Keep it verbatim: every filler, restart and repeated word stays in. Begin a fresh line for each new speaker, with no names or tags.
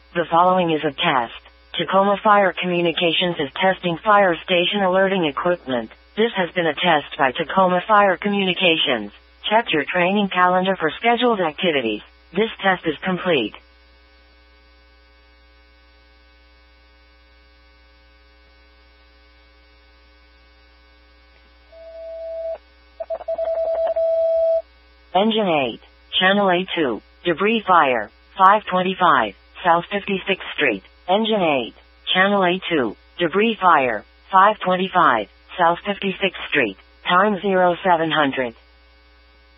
The following is a test. Tacoma Fire Communications is testing fire station alerting equipment. This has been a test by Tacoma Fire Communications. Check your training calendar for scheduled activities. This test is complete. Engine eight, Channel A two, Debris Fire, five twenty-five, South fifty-sixth Street. Engine eight, Channel A two, Debris Fire, five twenty-five, South fifty-sixth Street. Time zero seven hundred.